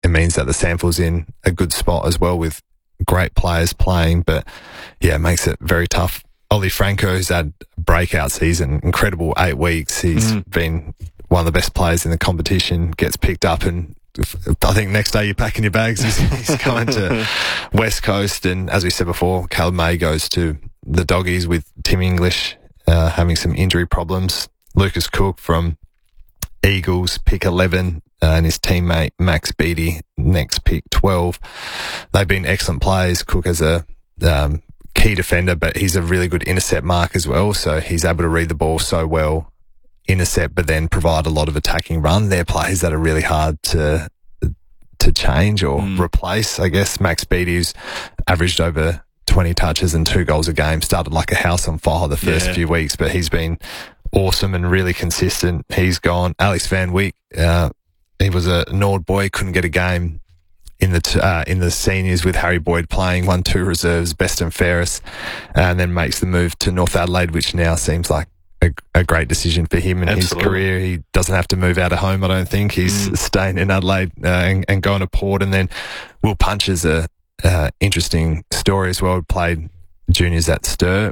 it means that the sample's in a good spot as well with great players playing. But yeah, it makes it very tough. Ollie Franco's had a breakout season, incredible 8 weeks. He's been one of the best players in the competition, gets picked up, and I think next day you're packing your bags. He's going to West Coast, and as we said before, Caleb May goes to the Doggies with Tim English having some injury problems. Lucas Cook from Eagles, pick 11, and his teammate Max Beattie, next pick 12. They've been excellent players. Cook as a key defender, but he's a really good intercept mark as well, so he's able to read the ball so well, intercept, but then provide a lot of attacking run. They're players that are really hard to change or replace. I guess Max Beattie's averaged over 20 touches and 2 goals a game, started like a house on fire the first few weeks, but he's been awesome and really consistent. He's gone. Alex Van Wyk, he was a Nord boy, couldn't get a game in the seniors with Harry Boyd playing, won 2 reserves, best and fairest, and then makes the move to North Adelaide, which now seems like a great decision for him and his career. He doesn't have to move out of home, I don't think. He's staying in Adelaide and going to Port. And then Will Punch is a interesting story as well. Played juniors at Stir.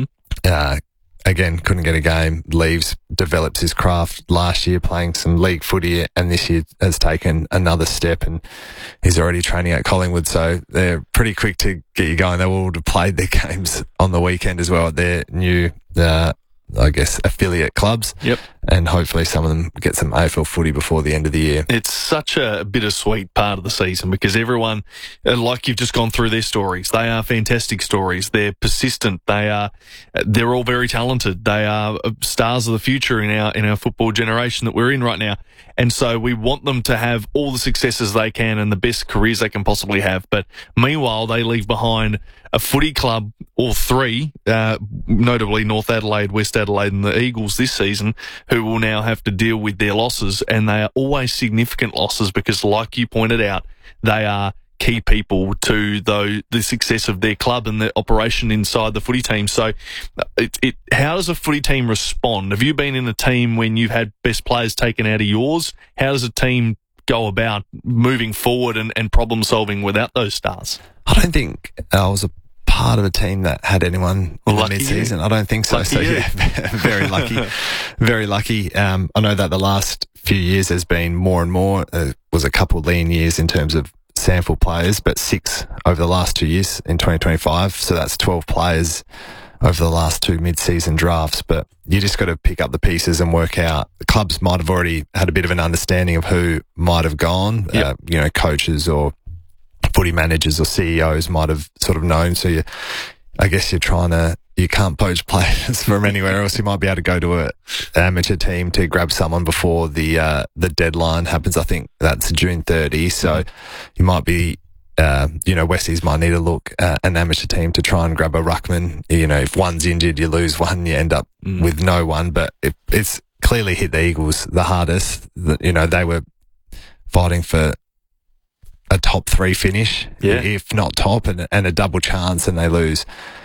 Again, couldn't get a game, leaves, develops his craft last year playing some league footy, and this year has taken another step, and he's already training at Collingwood, so they're pretty quick to get you going. They all would have played their games on the weekend as well at their new, I guess, affiliate clubs. Yep. And hopefully some of them get some AFL footy before the end of the year. It's such a bittersweet part of the season because everyone, like you've just gone through their stories, they are fantastic stories. They're persistent. They're all very talented. They are stars of the future in our football generation that we're in right now. And so we want them to have all the successes they can and the best careers they can possibly have. But meanwhile, they leave behind a footy club, or 3, notably North Adelaide, West Adelaide and the Eagles this season, who will now have to deal with their losses. And they are always significant losses because, like you pointed out, they are key people to the success of their club and the operation inside the footy team. So how does a footy team respond? Have you been in a team when you've had best players taken out of yours? How does a team go about moving forward and problem solving without those stars? I don't think I was a part of a team that had anyone in the mid-season. I don't think so. Lucky so you. Yeah, very lucky. Very lucky. I know that the last few years there's been more and more. Was a couple lean years in terms of sample players, but 6 over the last 2 years in 2025. So that's 12 players over the last 2 mid-season drafts. But you just got to pick up the pieces and work out. The clubs might have already had a bit of an understanding of who might have gone. Yep. Coaches or footy managers or CEOs might have sort of known. So I guess you can't poach players from anywhere else. You might be able to go to an amateur team to grab someone before the deadline happens. I think that's June 30. So you might be, Westies might need to look at an amateur team to try and grab a ruckman. If one's injured, you lose one, you end up with no one. But it's clearly hit the Eagles the hardest. They were fighting for a top 3 finish, if not top, and a double chance, and they lose,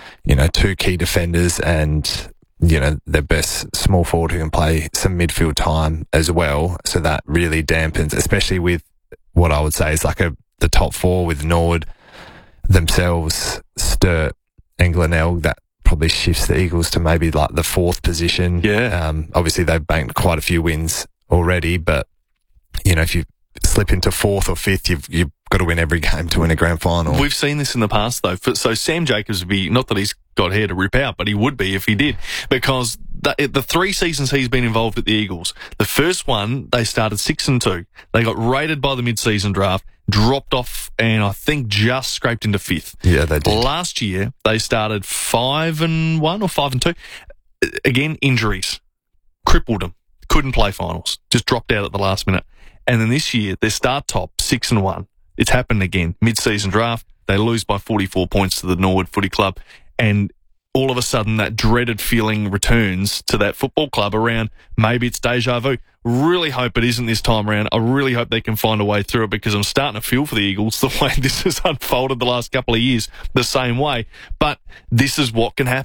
2 key defenders and, their best small forward who can play some midfield time as well. So that really dampens, especially with what I would say is like the top 4 with Nord themselves, Sturt and Glenelg. That probably shifts the Eagles to maybe like the 4th position. Yeah. Obviously they've banked quite a few wins already, but, if you slip into 4th or 5th, you've got to win every game to win a grand final. We've seen this in the past, though. So Sam Jacobs would be, not that he's got hair to rip out, but he would be if he did, because the 3 seasons he's been involved with the Eagles, the first one, they started 6-2. They got rated by the mid-season draft, dropped off, and I think just scraped into 5th. Yeah, they did. Last year, they started 5-1 or 5-2. Again, injuries. Crippled them. Couldn't play finals. Just dropped out at the last minute. And then this year, they start top 6-1. It's happened again. Mid-season draft, they lose by 44 points to the Norwood Footy Club. And all of a sudden, that dreaded feeling returns to that football club around maybe it's deja vu. Really hope it isn't this time around. I really hope they can find a way through it because I'm starting to feel for the Eagles the way this has unfolded the last couple of years the same way. But this is what can happen.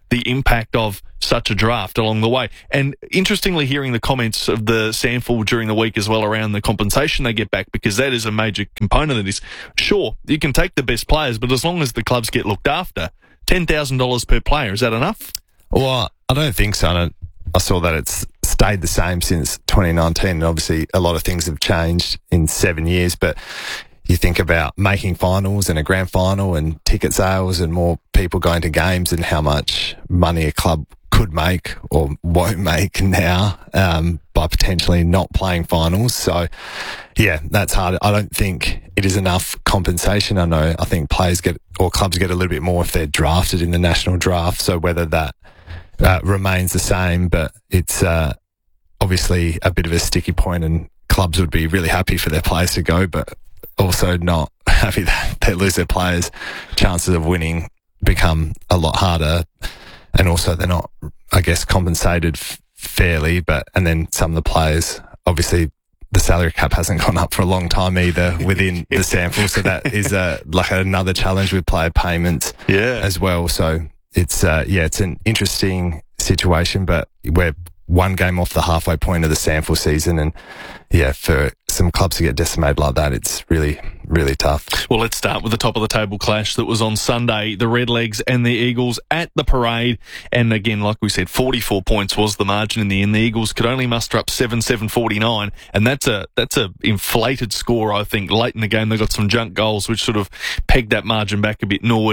the impact of such a draft along the way. And interestingly, hearing the comments of the SANFL during the week as well around the compensation they get back, because that is a major component of this. Sure, you can take the best players, but as long as the clubs get looked after, $10,000 per player, is that enough? Well, I don't think so. I saw that it's stayed the same since 2019, and obviously a lot of things have changed in 7 years, but you think about making finals and a grand final and ticket sales and more people going to games and how much money a club could make or won't make now by potentially not playing finals. So, yeah, that's hard. I don't think it is enough compensation. I think players get, or clubs get a little bit more if they're drafted in the national draft. So whether that remains the same, but it's obviously a bit of a sticky point, and clubs would be really happy for their players to go, but also not happy that they lose their players. Chances of winning become a lot harder, and also they're not, I guess, compensated fairly. And then some of the players, obviously the salary cap hasn't gone up for a long time either within the SANFL, so that is like another challenge with player payments as well. So it's it's an interesting situation, but we're one game off the halfway point of the SANFL season, and for some clubs to get decimated like that, it's really, really tough. Well, let's start with the top of the table clash that was on Sunday. The Redlegs and the Eagles at the Parade, and again, like we said, 44 points was the margin in the end. The Eagles could only muster up 7-7-49, and that's a inflated score. I think late in the game they got some junk goals which sort of pegged that margin back a bit. Norwood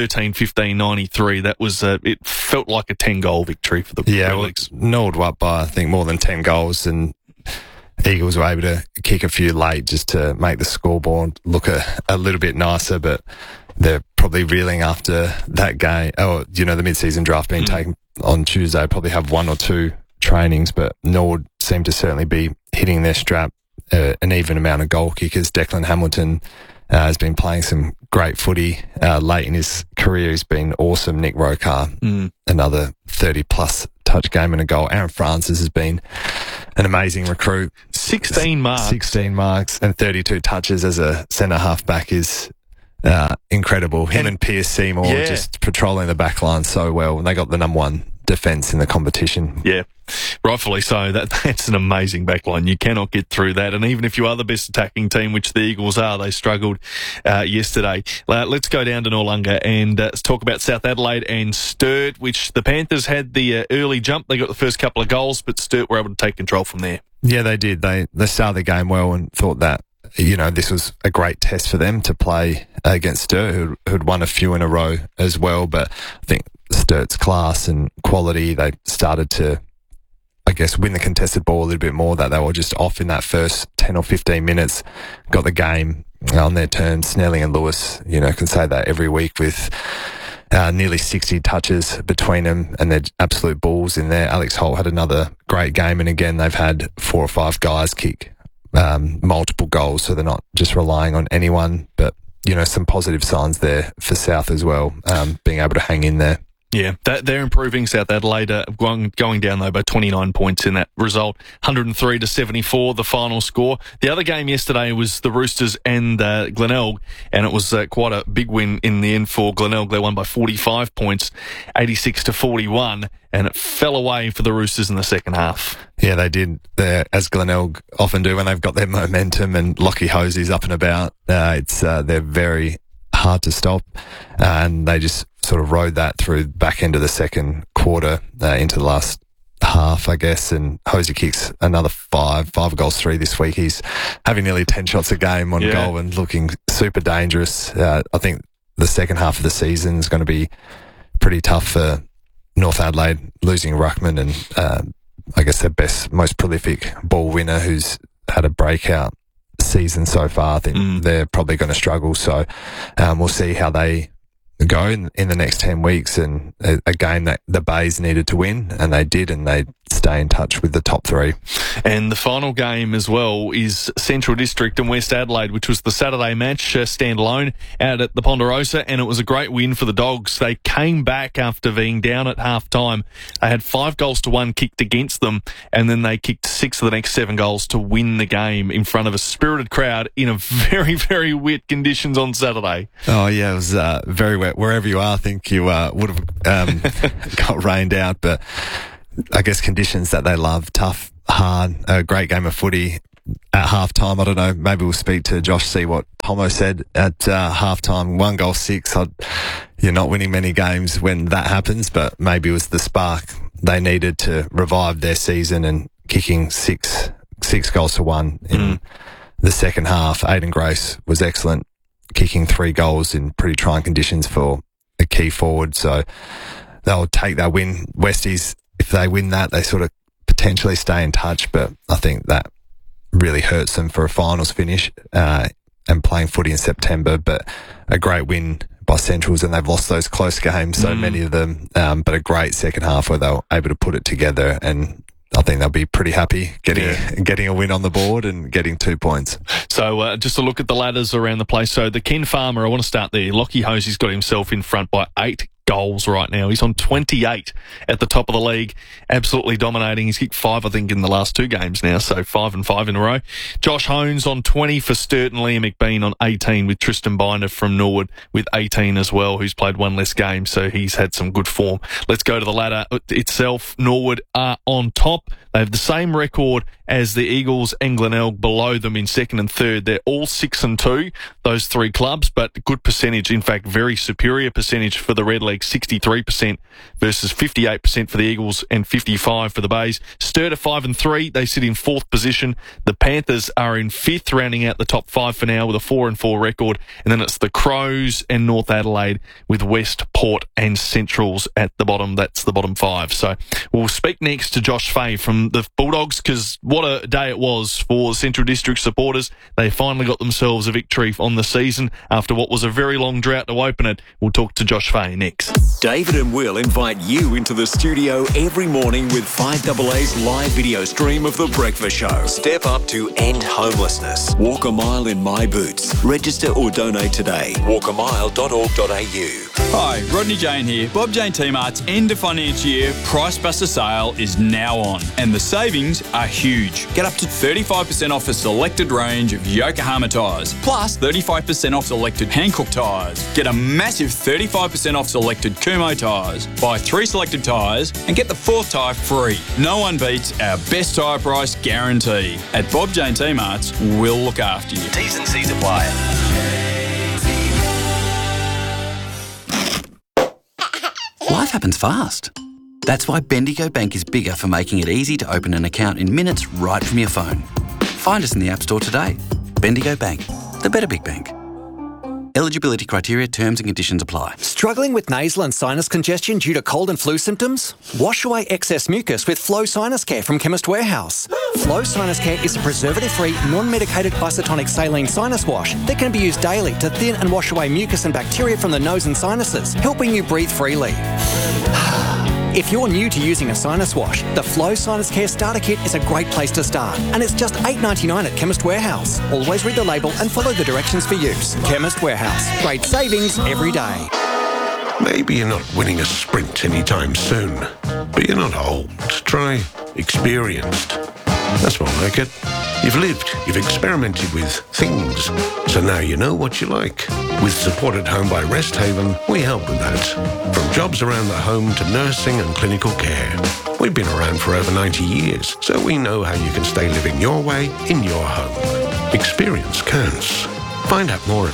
13-15-93. That was it felt like a 10-goal victory for the Redlegs. Norwood were up by I think more than 10 goals, and Eagles were able to kick a few late just to make the scoreboard look a little bit nicer, but they're probably reeling after that game. Oh, the mid-season draft being taken on Tuesday, probably have one or two trainings, but Norwood seem to certainly be hitting their strap, an even amount of goal kickers. Declan Hamilton has been playing some great footy late in his career. He's been awesome. Nick Rokar, another 30-plus touch game and a goal. Aaron Francis has been an amazing recruit. 16 marks and 32 touches as a centre-half back is incredible. Him and Pierce Seymour just patrolling the back line so well, and they got the number one defence in the competition. Yeah, rightfully so. That's an amazing backline. You cannot get through that. And even if you are the best attacking team, which the Eagles are, they struggled yesterday. Let's go down to Noarlunga and talk about South Adelaide and Sturt, which the Panthers had the early jump. They got the first couple of goals, but Sturt were able to take control from there. Yeah, they did. They started the game well and thought that this was a great test for them to play against Sturt, who'd won a few in a row as well. But I think Sturt's class and quality, they started to, I guess, win the contested ball a little bit more, that they were just off in that first 10 or 15 minutes, got the game on their terms. Snelling and Lewis, can say that every week with nearly 60 touches between them, and they're absolute bulls in there. Alex Holt had another great game, and again, they've had 4 or 5 guys kick multiple goals, so they're not just relying on anyone, but some positive signs there for South as well, being able to hang in there. Yeah, they're improving. South Adelaide going down, though, by 29 points in that result. 103-74, the final score. The other game yesterday was the Roosters and Glenelg, and it was quite a big win in the end for Glenelg. They won by 45 points, 86-41, and it fell away for the Roosters in the second half. Yeah, they did. As Glenelg often do when they've got their momentum and Lockie Hosey's up and about. They're very hard to stop, and they just sort of rode that through the back end of the second quarter into the last half, I guess, and Hosey kicks another 5 goals, 3 this week. He's having nearly 10 shots a game on goal and looking super dangerous. I think the second half of the season is going to be pretty tough for North Adelaide, losing Ruckman and I guess their most prolific ball winner, who's had a breakout season so far. I think they're probably going to struggle, so we'll see how they go in the next 10 weeks, and a game that the Bays needed to win, and they did, and they stay in touch with the top three. And the final game as well is Central District and West Adelaide, which was the Saturday match, standalone out at the Ponderosa, and it was a great win for the Dogs. They came back after being down at half-time. They had 5-1 kicked against them, and then they kicked 6 of the next 7 goals to win the game in front of a spirited crowd in a very, very wet conditions on Saturday. Oh, yeah, it was very wet. Wherever you are, I think you would have got rained out, but I guess conditions that they love, tough, hard, a great game of footy at half-time. I don't know, maybe we'll speak to Josh, see what Tomo said at half-time. 1 goal, 6. You're not winning many games when that happens, but maybe it was the spark they needed to revive their season, and kicking 6 goals to 1 in the second half. Aiden Grace was excellent, kicking 3 goals in pretty trying conditions for a key forward. So they'll take that win. Westies, if they win that, they sort of potentially stay in touch, but I think that really hurts them for a finals finish and playing footy in September. But a great win by Centrals, and they've lost those close games, so many of them, but a great second half where they were able to put it together, and I think they'll be pretty happy getting a win on the board and getting 2 points. So just to look at the ladders around the place. So the Ken Farmer, I want to start there. Lockie Hosey's got himself in front by 8 goals right now. He's on 28 at the top of the league, absolutely dominating. He's kicked 5, I think, in the last 2 games now, so 5 and 5 in a row. Josh Hones on 20 for Sturt, and Liam McBean on 18, with Tristan Binder from Norwood with 18 as well, who's played 1 less game, so he's had some good form. Let's go to the ladder itself. Norwood are on top. They have the same record as the Eagles and Glenelg below them in second and third. They're all 6 and 2, those 3 clubs, but good percentage. In fact, very superior percentage for the Red League, 63% versus 58% for the Eagles and 55% for the Bays. Sturt are 5 and 3. They sit in 4th position. The Panthers are in 5th, rounding out the top 5 for now with a 4 and 4 record. And then it's the Crows and North Adelaide with West, Port and Centrals at the bottom. That's the bottom 5. So we'll speak next to Josh Fay from the Bulldogs, because what a day it was for Central District supporters. They finally got themselves a victory on the season after what was a very long drought to open it. We'll talk to Josh Fay next. David and Will invite you into the studio every morning with 5AA's live video stream of The Breakfast Show. Step up to end homelessness. Walk a mile in my boots. Register or donate today. walkamile.org.au. Hi, Rodney Jane here. Bob Jane T-Mart's end of financial year Price Buster sale is now on, and the savings are huge. Get up to 35% off a selected range of Yokohama tyres, plus 35% off selected Hankook tyres. Get a massive 35% off selected Kumho tyres. Buy 3 selected tyres and get the 4th tyre free. No one beats our best tyre price guarantee. At Bob Jane T-Mart's, we'll look after you. T's and C's apply. Life happens fast. That's why Bendigo Bank is bigger for making it easy to open an account in minutes right from your phone. Find us in the App Store today. Bendigo Bank, the better big bank. Eligibility criteria, terms and conditions apply. Struggling with nasal and sinus congestion due to cold and flu symptoms? Wash away excess mucus with Flow Sinus Care from Chemist Warehouse. Flow Sinus Care is a preservative-free, non-medicated isotonic saline sinus wash that can be used daily to thin and wash away mucus and bacteria from the nose and sinuses, helping you breathe freely. If you're new to using a sinus wash, the Flow Sinus Care Starter Kit is a great place to start, and it's just $8.99 at Chemist Warehouse. Always read the label and follow the directions for use. Chemist Warehouse. Great savings every day. Maybe you're not winning a sprint anytime soon, but you're not old. Try experienced. That's more like it. You've lived, you've experimented with things, so now you know what you like. With Support at Home by Rest Haven, we help with that. From jobs around the home to nursing and clinical care. We've been around for over 90 years, so we know how you can stay living your way in your home. Experience counts. Find out more at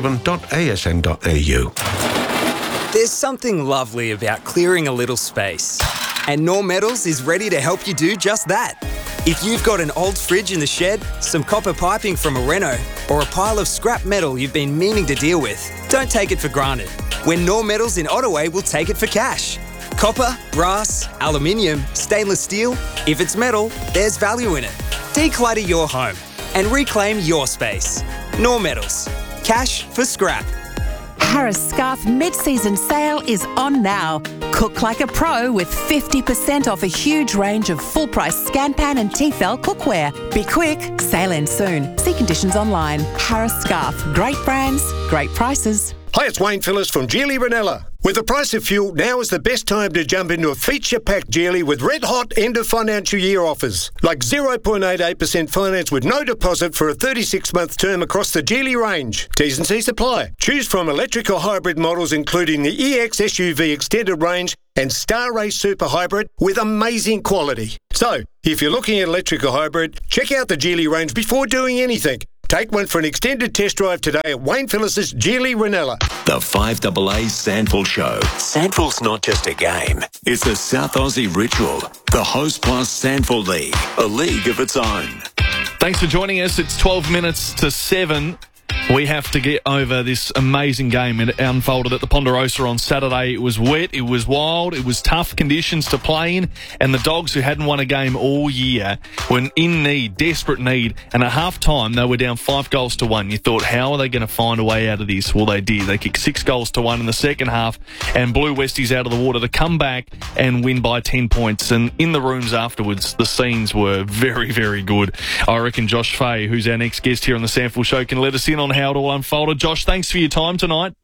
resthaven.asn.au. There's something lovely about clearing a little space. And Norm Metals is ready to help you do just that. If you've got an old fridge in the shed, some copper piping from a reno, or a pile of scrap metal you've been meaning to deal with, don't take it for granted. When Norm Metals in Ottaway will take it for cash. Copper, brass, aluminium, stainless steel, if it's metal, there's value in it. Declutter your home and reclaim your space. Norm Metals. Cash for scrap. Harris Scarf mid-season sale is on now. Cook like a pro with 50% off a huge range of full-price Scanpan and Tefal cookware. Be quick, sale ends soon. See conditions online. Harris Scarf, great brands, great prices. Hi, it's Wayne Phillips from Geely Ranella. With the price of fuel, now is the best time to jump into a feature-packed Geely with red-hot end-of-financial-year offers. Like 0.88% finance with no deposit for a 36-month term across the Geely range. T's and C's apply. Choose from electric or hybrid models including the EX SUV extended range and Star Race Super Hybrid with amazing quality. So, if you're looking at electric or hybrid, check out the Geely range before doing anything. Take one for an extended test drive today at Wayne Phillips' Geely Ranella. The 5AA Sandful Show. Sandful's not just a game. It's a South Aussie ritual. The Host Plus Sandful League. A league of its own. Thanks for joining us. It's 12 minutes to 7. We have to get over this amazing game. It unfolded at the Ponderosa on Saturday. It was wet, it was wild, it was tough conditions to play in, and the Dogs, who hadn't won a game all year, were in need, desperate need, and at half-time they were down 5-1. You thought, how are they going to find a way out of this? Well, they did. They kicked 6-1 in the second half and blew Westies out of the water to come back and win by 10 points. And in the rooms afterwards, the scenes were very, very good. I reckon Josh Fay, who's our next guest here on the Sandful Show, can let us in on how it all unfolded. Josh, thanks for your time tonight.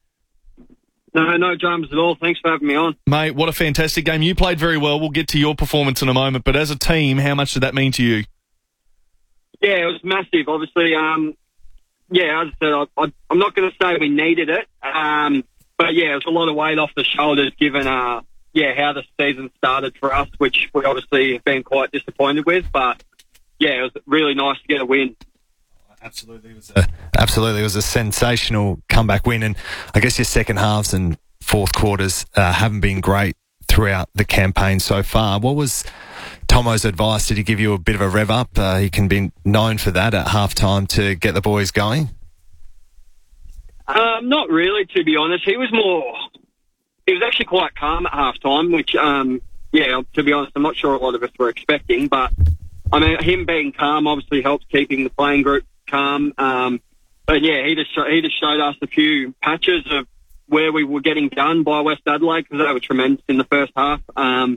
No dramas at all. Thanks for having me on. Mate, what a fantastic game. You played very well. We'll get to your performance in a moment, but as a team, how much did that mean to you? Yeah, it was massive. Obviously, as I said, I'm not going to say we needed it, but yeah, it was a lot of weight off the shoulders given, how the season started for us, which we obviously have been quite disappointed with, but yeah, it was really nice to get a win. Absolutely, it was a sensational comeback win, and I guess your second halves and fourth quarters haven't been great throughout the campaign so far. What was Tomo's advice? Did he give you a bit of a rev up? He can be known for that at halftime to get the boys going. Not really, to be honest. He was actually quite calm at halftime, which to be honest, I'm not sure a lot of us were expecting, but I mean, him being calm obviously helps keeping the playing group calm. But yeah, he just showed us a few patches of where we were getting done by West Adelaide, because they were tremendous in the first half. And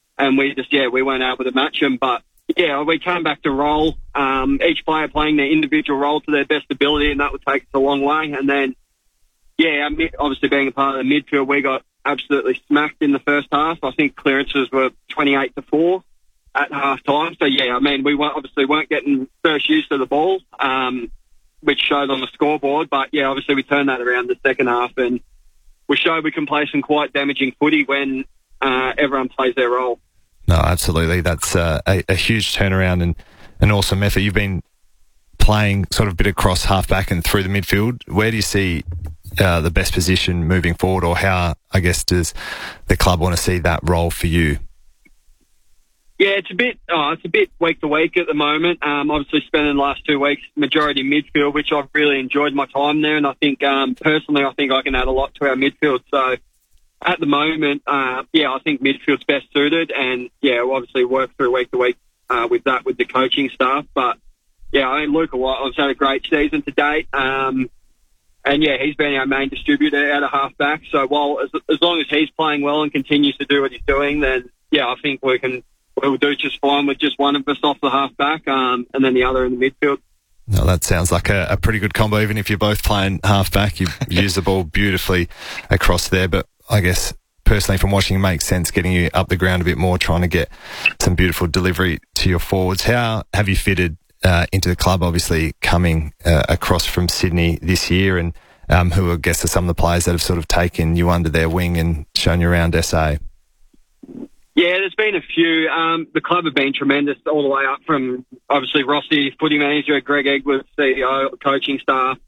we weren't able to match them. But yeah, we came back to roll. Each player playing their individual role to their best ability, and that would take us a long way. And then, obviously being a part of the midfield, we got absolutely smacked in the first half. I think clearances were 28-4. At half time. So, we weren't getting first use of the ball, which showed on the scoreboard. But, obviously we turned that around the second half, and we showed we can play some quite damaging footy when everyone plays their role. No, absolutely. That's a huge turnaround and an awesome effort. You've been playing sort of a bit across half-back and through the midfield. Where do you see the best position moving forward, or how, I guess, does the club want to see that role for you? Yeah, it's a bit week to week at the moment. Obviously spending the last 2 weeks majority midfield, which I've really enjoyed my time there, and I think personally I can add a lot to our midfield. So at the moment, I think midfield's best suited, and we'll obviously work through week to week with the coaching staff. But Luca Whitelove's had a great season to date, and he's been our main distributor out of half-back. So as long as he's playing well and continues to do what he's doing, then I think we'll do just fine with just one of us off the half-back, and then the other in the midfield. No, that sounds like a pretty good combo. Even if you're both playing half-back, you use the ball beautifully across there. But I guess, personally, from watching, it makes sense getting you up the ground a bit more, trying to get some beautiful delivery to your forwards. How have you fitted into the club, obviously coming across from Sydney this year, and who I guess are some of the players that have sort of taken you under their wing and shown you around SA? Yeah, there's been a few. The club have been tremendous all the way up from, obviously, Rossi, footy manager, Greg Edwards, CEO, coaching staff.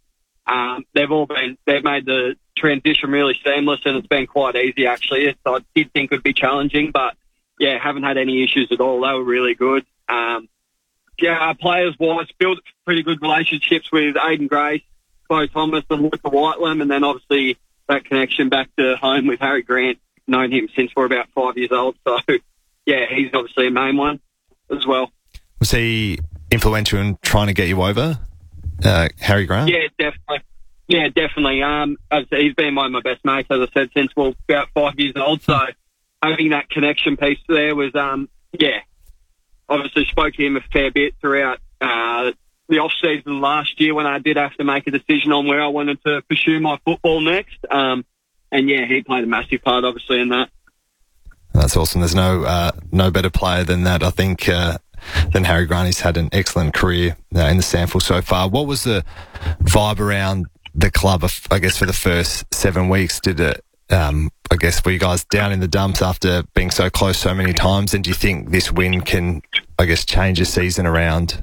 They've made the transition really seamless, and it's been quite easy, actually. I did think it would be challenging, but, haven't had any issues at all. They were really good. Players-wise, built pretty good relationships with Aidan Grace, Chloe Thomas, and Luca Whitelam, and then, obviously, that connection back to home with Harry Grant. Known him since we're about 5 years old, so he's obviously a main one as well. Was he influential in trying to get you over, Harry Grant? Yeah, definitely. Yeah, definitely. As I said, he's been one of my best mates, as I said, since we were about 5 years old. So having that connection piece there was, obviously spoke to him a fair bit throughout the off-season last year when I did have to make a decision on where I wanted to pursue my football next. He played a massive part, obviously, in that. That's awesome. There's no better player than that, I think, than Harry Grant. He's had an excellent career in the sample so far. What was the vibe around the club, I guess, for the first 7 weeks? Did it, were you guys down in the dumps after being so close so many times? And do you think this win can, change your season around?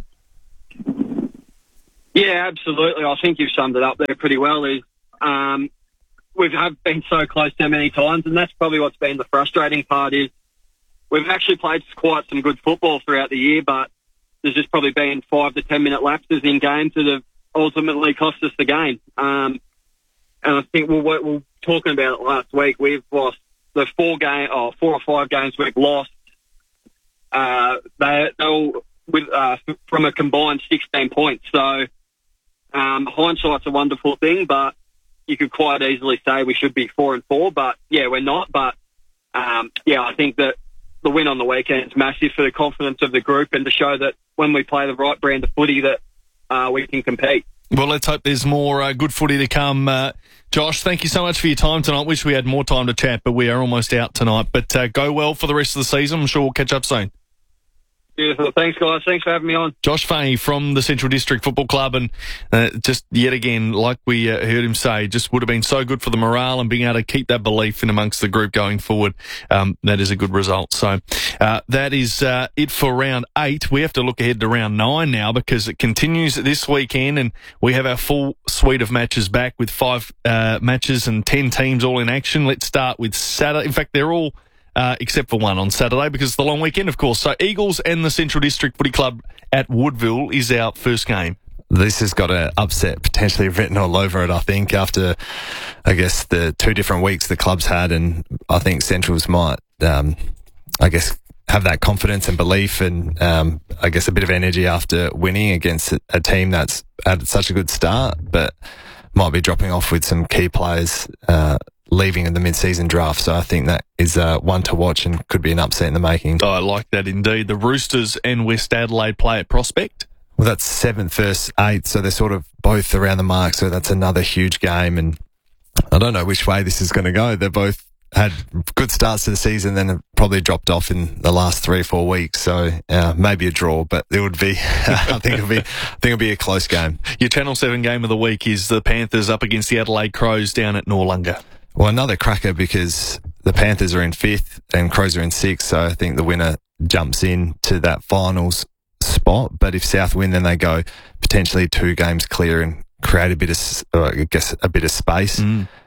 Yeah, absolutely. I think you've summed it up there pretty well. We have been so close so many times, and that's probably what's been the frustrating part is we've actually played quite some good football throughout the year, but there's just probably been 5 to 10 minute lapses in games that have ultimately cost us the game. And I think we were talking about it last week. We've lost the 4 or 5 games we've lost. They all from a combined 16 points. So hindsight's a wonderful thing, but you could quite easily say we should be 4-4, but we're not. But I think that the win on the weekend is massive for the confidence of the group and to show that when we play the right brand of footy that we can compete. Well, let's hope there's more good footy to come. Josh, thank you so much for your time tonight. Wish we had more time to chat, but we are almost out tonight. But go well for the rest of the season. I'm sure we'll catch up soon. Beautiful. Thanks, guys. Thanks for having me on. Josh Fahey from the Central District Football Club, and just yet again, like we heard him say, just would have been so good for the morale and being able to keep that belief in amongst the group going forward. That is a good result. So that is it for round 8. We have to look ahead to round 9 now because it continues this weekend, and we have our full suite of matches back with 5 matches and 10 teams all in action. Let's start with Saturday. In fact, they're all except for one on Saturday because it's the long weekend, of course. So Eagles and the Central District Footy Club at Woodville is our first game. This has got an upset potentially written all over it, I think, after, the 2 different weeks the club's had, and I think Centrals might, have that confidence and belief and, a bit of energy after winning against a team that's had such a good start, but might be dropping off with some key players leaving in the mid-season draft. So I think that is one to watch and could be an upset in the making. Oh, I like that indeed. The Roosters and West Adelaide play at Prospect. Well, that's 7th versus 8th, so they're sort of both around the mark, so that's another huge game. And I don't know which way this is going to go. They're both had good starts to the season, then have probably dropped off in the last 3 or 4 weeks. So maybe a draw, but it would be. I think it'll be a close game. Your Channel 7 game of the week is the Panthers up against the Adelaide Crows down at Noarlunga. Well, another cracker because the Panthers are in 5th and Crows are in 6th, so I think the winner jumps in to that finals spot. But if South win, then they go potentially 2 games clear and create a bit of space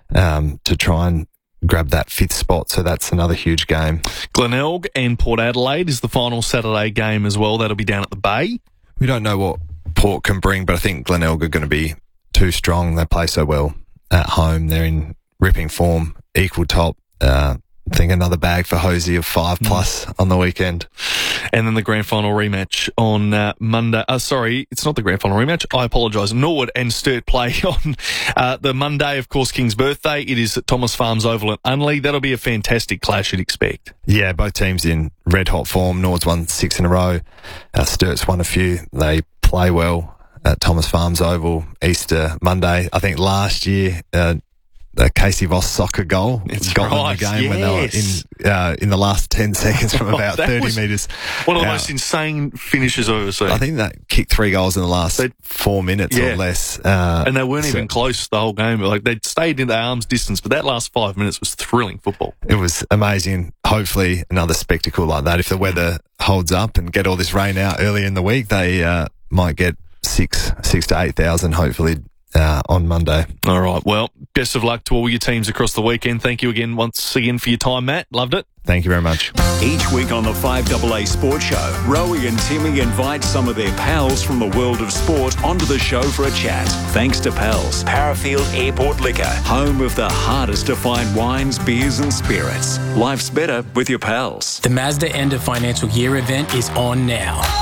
to try and grab that 5th spot. So that's another huge game. Glenelg and Port Adelaide is the final Saturday game as well. That'll be down at the Bay. We don't know what Port can bring, but I think Glenelg are going to be too strong. They play so well at home. They're in ripping form, equal top. I think another bag for Hosey of 5+ on the weekend. And then the grand final rematch on Monday. Sorry, it's not the grand final rematch. I apologise. Norwood and Sturt play on the Monday, of course, King's birthday. It is at Thomas Farms Oval at Unley. That'll be a fantastic clash, you'd expect. Yeah, both teams in red-hot form. Norwood's won 6 in a row. Sturt's won a few. They play well at Thomas Farms Oval. Easter Monday. I think last year... the Casey Voss soccer goal got them the game when they were in the last 10 seconds from about 30 metres. One of the most insane finishes I've ever seen. I think that kicked 3 goals in the last 4 minutes or less. And they weren't even close the whole game. Like they'd stayed in the arm's distance, but that last 5 minutes was thrilling football. It was amazing. Hopefully another spectacle like that. If the weather holds up and get all this rain out early in the week, they might get 6,000 to 8,000 hopefully on Monday. All right. Well, best of luck to all your teams across the weekend. Thank you again once again for your time, Matt. Loved it. Thank you very much. Each week on the 5AA Sports Show, Rowie and Timmy invite some of their pals from the world of sport onto the show for a chat. Thanks to Pals, Parafield Airport Liquor, home of the hardest to find wines, beers and spirits. Life's better with your pals. The Mazda end of financial year event is on now.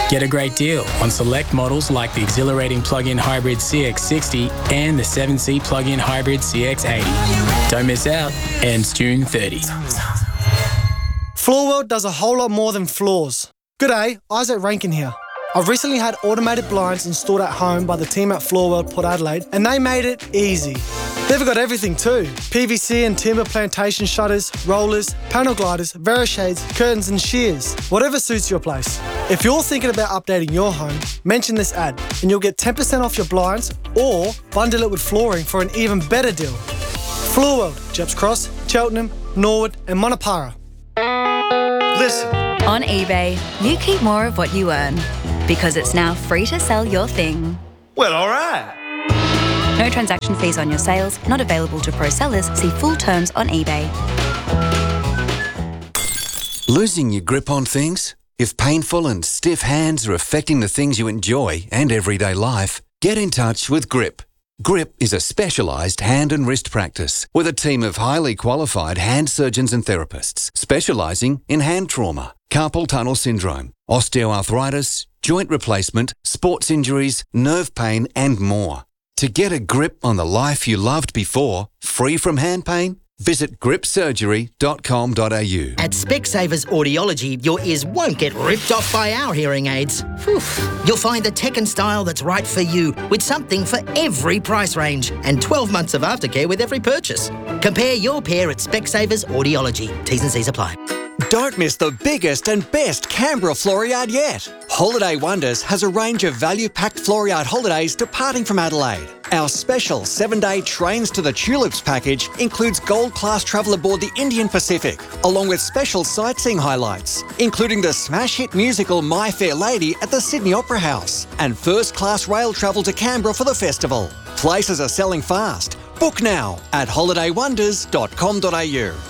Get a great deal on select models like the exhilarating plug-in hybrid CX-60 and the 7C plug-in hybrid CX-80. Don't miss out. Ends June 30. Floor World does a whole lot more than floors. G'day, Isaac Rankin here. I've recently had automated blinds installed at home by the team at Floor World Port Adelaide, and they made it easy. They've got everything too. PVC and timber plantation shutters, rollers, panel gliders, Verishades, curtains and shears. Whatever suits your place. If you're thinking about updating your home, mention this ad and you'll get 10% off your blinds or bundle it with flooring for an even better deal. Floor World, Jeps Cross, Cheltenham, Norwood and Monopara. Listen. On eBay, you keep more of what you earn because it's now free to sell your thing. Well, all right. No transaction fees on your sales, not available to pro sellers. See full terms on eBay. Losing your grip on things? If painful and stiff hands are affecting the things you enjoy and everyday life, get in touch with Grip. Grip is a specialised hand and wrist practice with a team of highly qualified hand surgeons and therapists specialising in hand trauma, carpal tunnel syndrome, osteoarthritis, joint replacement, sports injuries, nerve pain and more. To get a grip on the life you loved before, free from hand pain, visit gripsurgery.com.au. At Specsavers Audiology, your ears won't get ripped off by our hearing aids. Whew. You'll find the tech and style that's right for you, with something for every price range and 12 months of aftercare with every purchase. Compare your pair at Specsavers Audiology. T's and C's apply. Don't miss the biggest and best Canberra Floriade yet. Holiday Wonders has a range of value-packed Floriade holidays departing from Adelaide. Our special 7-day Trains to the Tulips package includes gold-class travel aboard the Indian Pacific, along with special sightseeing highlights, including the smash hit musical My Fair Lady at the Sydney Opera House, and first-class rail travel to Canberra for the festival. Places are selling fast. Book now at holidaywonders.com.au.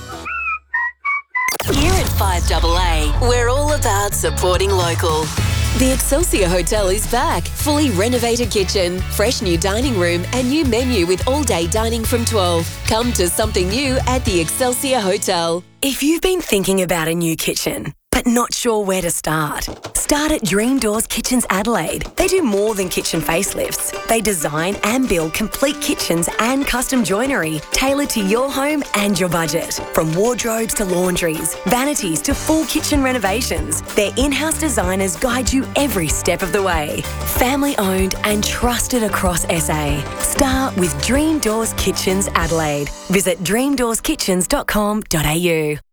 Here at 5AA, we're all about supporting local. The Excelsior Hotel is back. Fully renovated kitchen, fresh new dining room and new menu with all-day dining from 12. Come to something new at the Excelsior Hotel. If you've been thinking about a new kitchen, but not sure where to start at Dream Doors Kitchens Adelaide. They do more than kitchen facelifts. They design and build complete kitchens and custom joinery tailored to your home and your budget. From wardrobes to laundries, vanities to full kitchen renovations, their in-house designers guide you every step of the way. Family owned and trusted across SA. Start with Dream Doors Kitchens Adelaide. Visit dreamdoorskitchens.com.au.